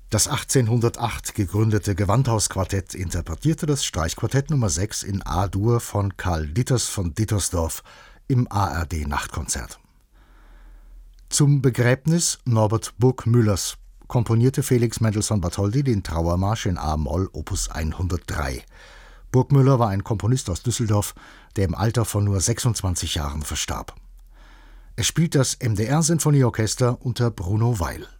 Das 1808 gegründete Gewandhausquartett interpretierte das Streichquartett Nummer 6 in A-Dur von Karl Ditters von Dittersdorf im ARD-Nachtkonzert. Zum Begräbnis Norbert Burgmüllers komponierte Felix Mendelssohn Bartholdy den Trauermarsch in a-Moll Opus 103. Burgmüller war ein Komponist aus Düsseldorf, der im Alter von nur 26 Jahren verstarb. Es spielt das MDR Sinfonieorchester unter Bruno Weil.